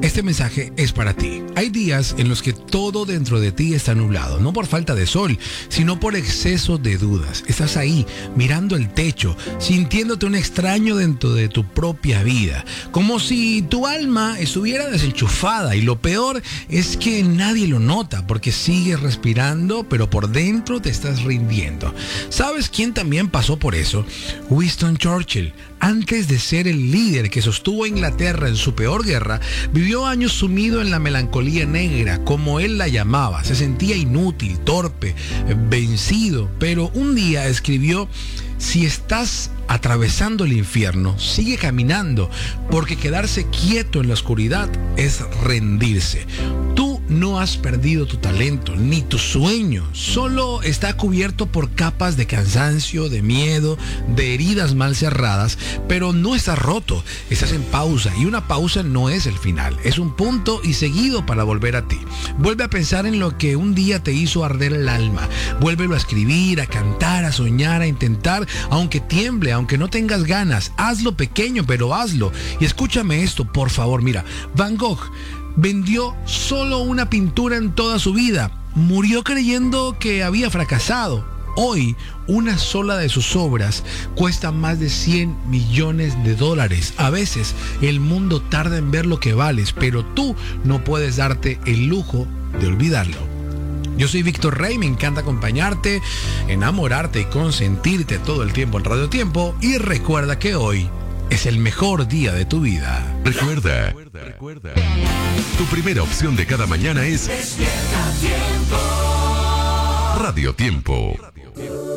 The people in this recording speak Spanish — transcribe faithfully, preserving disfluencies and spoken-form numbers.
Este mensaje es para ti. Hay días en los que todo dentro de ti está nublado, no por falta de sol, sino por exceso de dudas. Estás ahí, mirando el techo, sintiéndote un extraño dentro de tu propia vida, como si tu alma estuviera desenchufada, y lo peor es que nadie lo nota porque sigues respirando, pero por dentro te estás rindiendo. ¿Sabes quién también pasó por eso? Winston Churchill. Antes de ser el líder que sostuvo a Inglaterra en su peor guerra, vivió años sumido en la melancolía negra, como él la llamaba. Se sentía inútil, torpe, vencido, pero un día escribió: si estás atravesando el infierno, sigue caminando, porque quedarse quieto en la oscuridad es rendirse. Tú no has perdido tu talento, ni tu sueño, solo está cubierto por capas de cansancio, de miedo, de heridas mal cerradas, pero no estás roto, estás en pausa, y una pausa no es el final, es un punto y seguido para volver a ti. Vuelve a pensar en lo que un día te hizo arder el alma, vuélvelo a escribir, a cantar, a soñar, a intentar, aunque tiemble, aunque no tengas ganas, hazlo pequeño, pero hazlo. Y escúchame esto, por favor, mira, Van Gogh vendió solo una pintura en toda su vida. Murió creyendo que había fracasado. Hoy, una sola de sus obras cuesta más de cien millones de dólares. A veces, el mundo tarda en ver lo que vales, pero tú no puedes darte el lujo de olvidarlo. Yo soy Víctor Rey, me encanta acompañarte, enamorarte y consentirte todo el tiempo en Radio Tiempo. Y recuerda que hoy es el mejor día de tu vida. Recuerda, recuerda, recuerda. Tu primera opción de cada mañana es Despierta Tiempo. Radio Tiempo.